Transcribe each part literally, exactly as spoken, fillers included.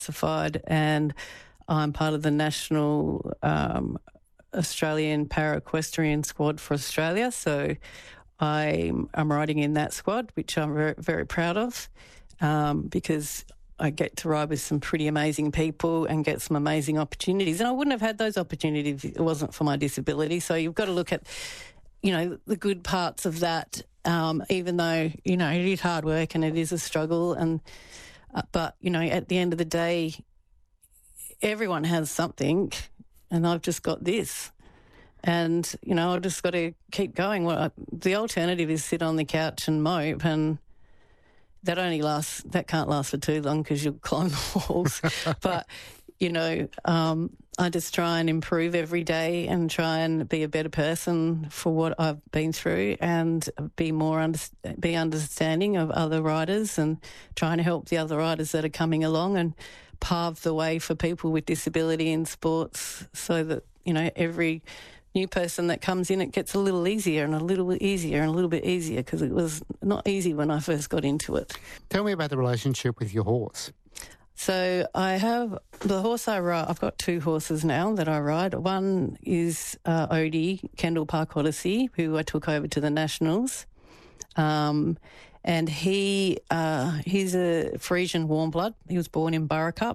classified, and I'm part of the national um, Australian para-equestrian squad for Australia. So I'm, I'm riding in that squad, which I'm very, very proud of, um, because I get to ride with some pretty amazing people and get some amazing opportunities. And I wouldn't have had those opportunities if it wasn't for my disability. So you've got to look at, you know, the good parts of that, um, even though, you know, it is hard work and it is a struggle. And uh, but, you know, at the end of the day, everyone has something, and I've just got this. And, you know, I've just got to keep going. Well, I, the alternative is sit on the couch and mope, and that only lasts, that can't last for too long because you'll climb the walls. But, you know, um, I just try and improve every day and try and be a better person for what I've been through, and be more, under, be understanding of other riders, and trying to help the other riders that are coming along, and pave the way for people with disability in sports, so that, you know, every new person that comes in, it gets a little easier and a little bit easier and a little bit easier, because it was not easy when I first got into it. Tell me about the relationship with your horse. So I have the horse I ride. I've got two horses now that I ride. One is uh, Odie, Kendall Park Odyssey, who I took over to the Nationals. Um, and he uh, he's a Frisian warm blood. He was born in Burracup.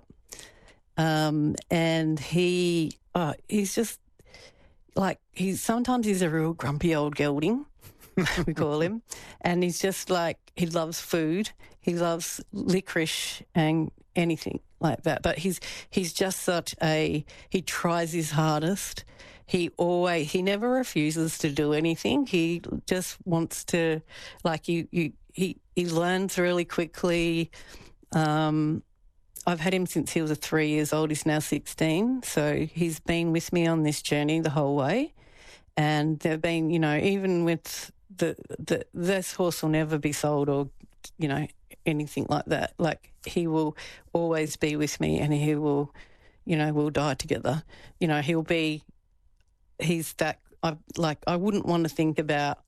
Um, and he uh, he's just, like, he's sometimes he's a real grumpy old gelding, we call him. And he's just like, he loves food. He loves licorice and anything like that. But he's he's just such a, he tries his hardest. He always, he never refuses to do anything. He just wants to, like, you, you he, he learns really quickly. Um, I've had him since he was three years old. He's now sixteen. So he's been with me on this journey the whole way. And there have been, you know, even with the, the this horse will never be sold or, you know, anything like that. Like, he will always be with me, and he will, you know, we'll die together. You know, he'll be, he's that, I like, I wouldn't want to think about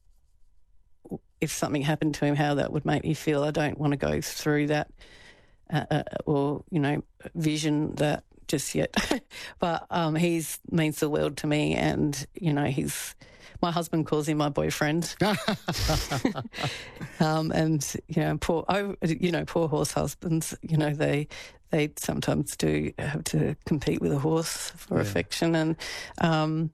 if something happened to him, how that would make me feel. I don't want to go through that. Uh, uh, or, you know, vision that just yet. But um, he's means the world to me, and, you know, he's, my husband calls him my boyfriend. um, and, you know, poor, I, you know, poor horse husbands, you know, they they sometimes do have to compete with a horse for yeah. affection. And um,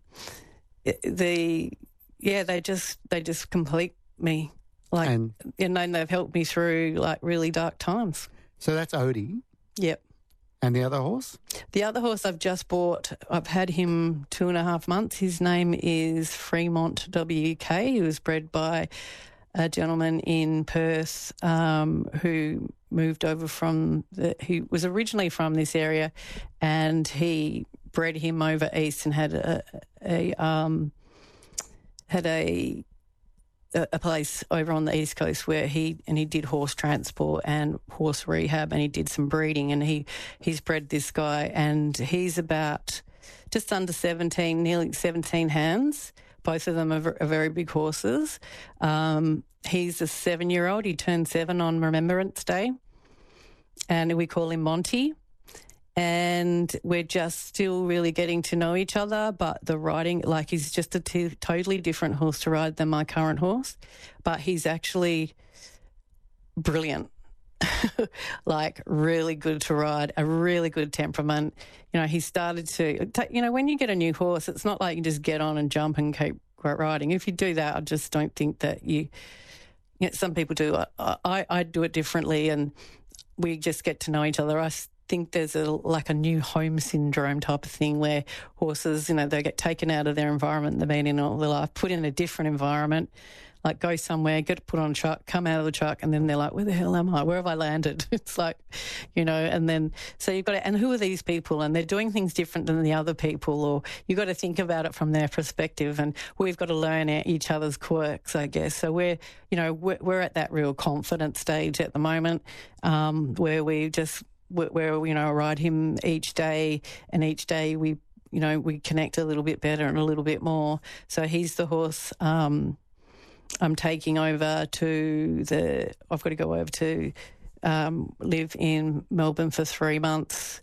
the, yeah, they just, they just complete me. Like, and, and then they've helped me through, like, really dark times. So that's Odie. Yep. And the other horse? The other horse I've just bought, I've had him two and a half months. His name is Fremont W K. He was bred by a gentleman in Perth um, who moved over from, the, he was originally from this area, and he bred him over east and had a, a um, had a a place over on the East Coast where he, and he did horse transport and horse rehab, and he did some breeding, and he, he's bred this guy, and he's about just under seventeen, nearly seventeen hands. Both of them are, are very big horses. Um, he's a seven-year-old. He turned seven on Remembrance Day, and we call him Monty. And we're just still really getting to know each other, but the riding, like, he's just a t- totally different horse to ride than my current horse, but he's actually brilliant, like, really good to ride, a really good temperament. You know, he started to, you know, when you get a new horse, it's not like you just get on and jump and keep riding. If you do that, I just don't think that you, you know, some people do. I, I, I do it differently, and we just get to know each other. I think there's a like a new home syndrome type of thing where horses, you know, they get taken out of their environment they've been in all their life, put in a different environment, like go somewhere, get put on a truck, come out of the truck, and then they're like, where the hell am I? Where have I landed? It's like, you know, and then so you've got to, and who are these people? And they're doing things different than the other people, or you've got to think about it from their perspective, and we've got to learn each other's quirks, I guess. So we're, you know, we're, we're at that real confident stage at the moment um, where we just, where, you know, I ride him each day, and each day we, you know, we connect a little bit better and a little bit more. So he's the horse um, I'm taking over to the, I've got to go over to um, live in Melbourne for three months